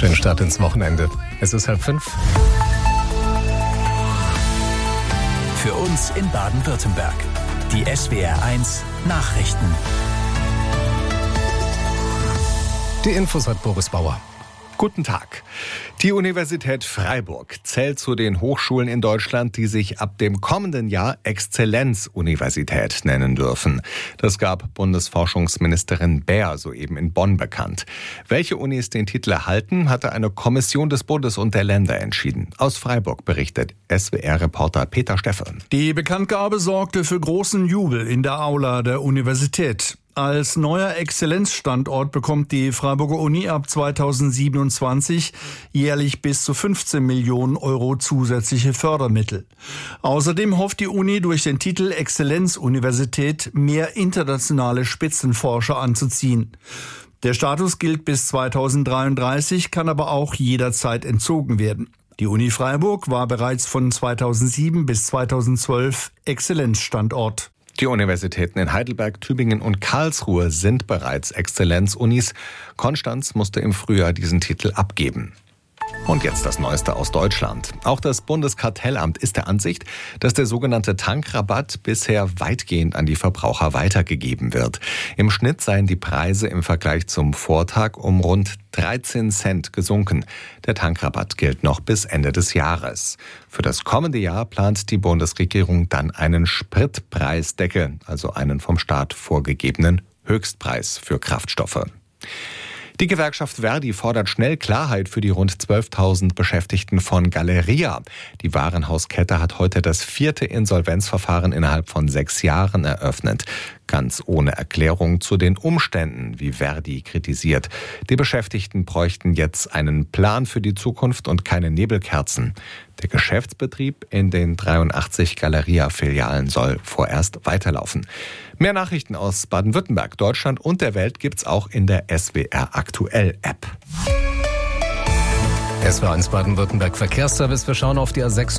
Schönen Start ins Wochenende. Es ist 4:30. Für uns in Baden-Württemberg. Die SWR1 Nachrichten. Die Infos hat Boris Bauer. Guten Tag. Die Universität Freiburg zählt zu den Hochschulen in Deutschland, die sich ab dem kommenden Jahr Exzellenzuniversität nennen dürfen. Das gab Bundesforschungsministerin Baer soeben in Bonn bekannt. Welche Unis den Titel erhalten, hatte eine Kommission des Bundes und der Länder entschieden. Aus Freiburg berichtet SWR-Reporter Peter Steffe. Die Bekanntgabe sorgte für großen Jubel in der Aula der Universität. Als neuer Exzellenzstandort bekommt die Freiburger Uni ab 2027 jährlich bis zu 15 Millionen Euro zusätzliche Fördermittel. Außerdem hofft die Uni durch den Titel Exzellenzuniversität mehr internationale Spitzenforscher anzuziehen. Der Status gilt bis 2033, kann aber auch jederzeit entzogen werden. Die Uni Freiburg war bereits von 2007 bis 2012 Exzellenzstandort. Die Universitäten in Heidelberg, Tübingen und Karlsruhe sind bereits Exzellenzunis. Konstanz musste im Frühjahr diesen Titel abgeben. Und jetzt das Neueste aus Deutschland. Auch das Bundeskartellamt ist der Ansicht, dass der sogenannte Tankrabatt bisher weitgehend an die Verbraucher weitergegeben wird. Im Schnitt seien die Preise im Vergleich zum Vortag um rund 13 Cent gesunken. Der Tankrabatt gilt noch bis Ende des Jahres. Für das kommende Jahr plant die Bundesregierung dann einen Spritpreisdeckel, also einen vom Staat vorgegebenen Höchstpreis für Kraftstoffe. Die Gewerkschaft Verdi fordert schnell Klarheit für die rund 12.000 Beschäftigten von Galeria. Die Warenhauskette hat heute das 4. Insolvenzverfahren innerhalb von 6 Jahren eröffnet. Ganz ohne Erklärung zu den Umständen, wie Verdi kritisiert. Die Beschäftigten bräuchten jetzt einen Plan für die Zukunft und keine Nebelkerzen. Der Geschäftsbetrieb in den 83 Galeria-Filialen soll vorerst weiterlaufen. Mehr Nachrichten aus Baden-Württemberg, Deutschland und der Welt gibt's auch in der SWR Aktuell App. SWR1 Baden-Württemberg Verkehrsservice. Wir schauen auf die A6